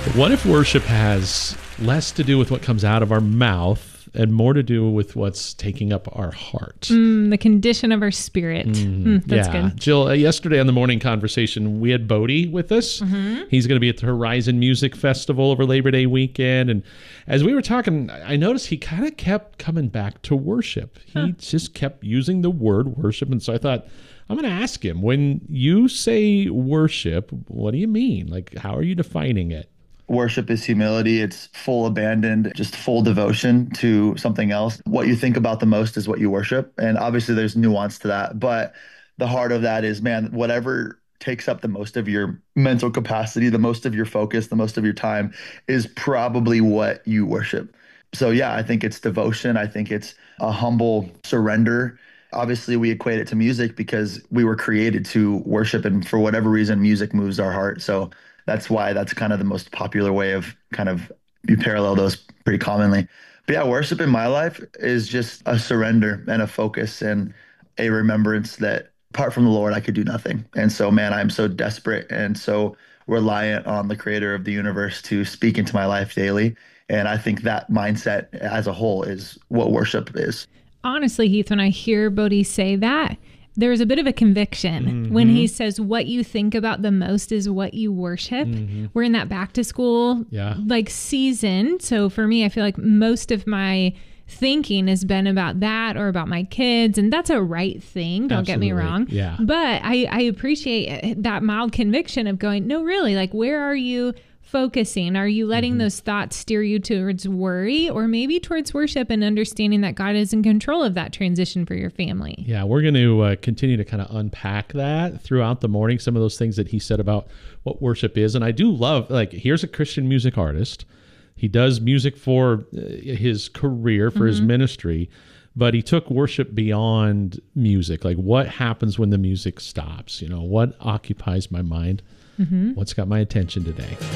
What if worship has less to do with what comes out of our mouth and more to do with what's taking up our heart? The condition of our spirit. That's good. Jill, yesterday on the morning conversation, we had Bodie with us. He's going to be at the Horizon Music Festival over Labor Day weekend. And as we were talking, I noticed he kind of kept coming back to worship. He just kept using the word worship. And so I thought, I'm going to ask him, when you say worship, what do you mean? Like, how are you defining it? Worship is humility. It's full abandon, just full devotion to something else. What you think about the most is what you worship. And obviously there's nuance to that. But the heart of that is, man, whatever takes up the most of your mental capacity, the most of your focus, the most of your time is probably what you worship. So yeah, I think it's devotion. I think it's a humble surrender. Obviously, we equate it to music because we were created to worship. And for whatever reason, music moves our heart. So that's why that's kind of the most popular way of you parallel those pretty commonly. But yeah, worship in my life is just a surrender and a focus and a remembrance that apart from the Lord, I could do nothing. And so, man, I'm so desperate and so reliant on the creator of the universe to speak into my life daily. And I think that mindset as a whole is what worship is. Honestly, Heath, when I hear Bodie say that, there's a bit of a conviction when he says what you think about the most is what you worship. We're in that back to school season. So for me, I feel like most of my thinking has been about that or about my kids. And that's a right thing. Don't get me wrong. Yeah. But I appreciate that mild conviction of going, no, really, like, where are you focusing? Are you letting those thoughts steer you towards worry or maybe towards worship and understanding that God is in control of that transition for your family? Yeah, we're going to continue to kind of unpack that throughout the morning, some of those things that he said about what worship is. And I do love, here's a Christian music artist. He does music for his career, for his ministry, but he took worship beyond music. Like, what happens when the music stops? You know, what occupies my mind? What's got my attention today?